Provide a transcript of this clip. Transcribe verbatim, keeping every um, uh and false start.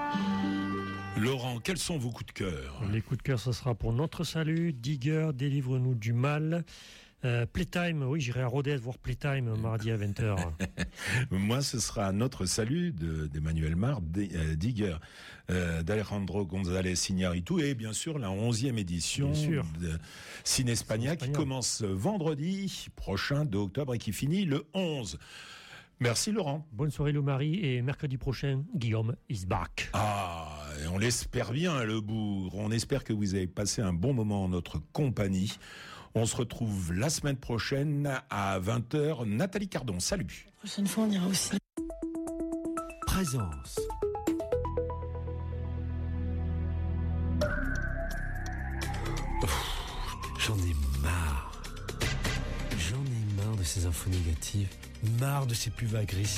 Laurent, quels sont vos coups de cœur ? Les coups de cœur, ce sera pour Notre Salut, Digger, Délivre-nous du mal. Euh, Playtime, oui, j'irai à Rodez voir Playtime mardi à vingt heures. Moi, ce sera Notre Salut de, d'Emmanuel Mar, D, euh, Digger, euh, d'Alejandro González Iñárritu et bien sûr la onzième édition de Ciné Espagnol qui commence vendredi prochain, deux octobre, et qui finit le onze. Merci Laurent. Bonne soirée Lou-Marie, et mercredi prochain, Guillaume is back. Ah, on l'espère bien, le bourg. On espère que vous avez passé un bon moment en notre compagnie. On se retrouve la semaine prochaine à vingt heures. Nathalie Cardon, salut. La prochaine fois, on ira aussi. Présence. J'en ai marre. J'en ai marre de ces infos négatives. Marre de ces pubs agressives.